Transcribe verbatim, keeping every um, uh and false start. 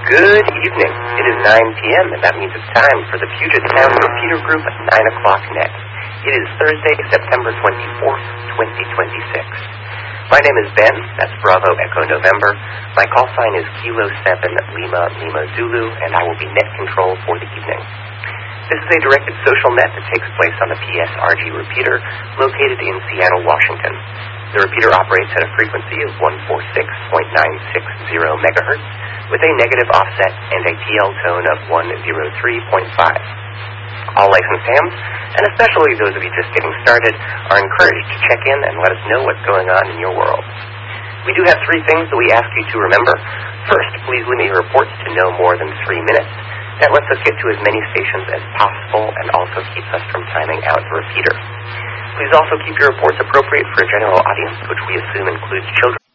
Good evening. It is nine p.m., and that means it's time for the Puget Sound Repeater Group at nine o'clock net. It is Thursday, September twenty-fourth, twenty twenty-six. My name is Ben. That's Bravo Echo November. My call sign is Kilo seven Lima Lima Zulu, and I will be net control for the evening. This is a directed social net that takes place on the P S R G repeater located in Seattle, Washington. The repeater operates at a frequency of one forty-six point nine six zero megahertz with a negative offset and a T L tone of one oh three point five. All licensed hams, and especially those of you just getting started, are encouraged to check in and let us know what's going on in your world. We do have three things that we ask you to remember. First, please limit your reports to no more than three minutes. That lets us get to as many stations as possible and also keeps us from timing out the repeater. Please also keep your reports appropriate for a general audience, which we assume includes children